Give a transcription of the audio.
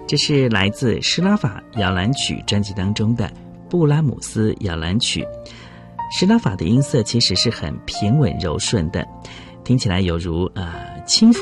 这是来自施拉法摇篮曲专辑当中的布拉姆斯摇篮曲。施拉法的音色其实是很平稳柔顺的，听起来犹如轻抚